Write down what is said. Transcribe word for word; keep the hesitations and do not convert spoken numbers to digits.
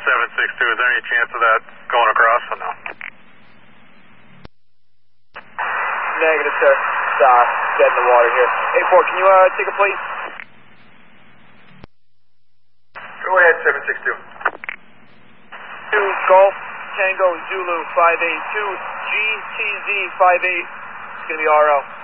seven six two, is there any chance of that going across or no? Negative, sir. Stop. Dead in the water here. eight four, can you uh, take a plate? Go ahead, seven six two. two Golf Tango Zulu five eight two G T Z five eight. It's going to be R L.